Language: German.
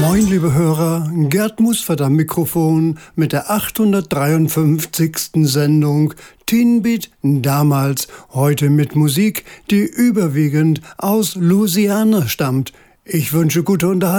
Moin, liebe Hörer, Gerd Musfert am Mikrofon mit der 853. Sendung Teen Beat damals, heute mit Musik, die überwiegend aus Louisiana stammt. Ich wünsche gute Unterhaltung.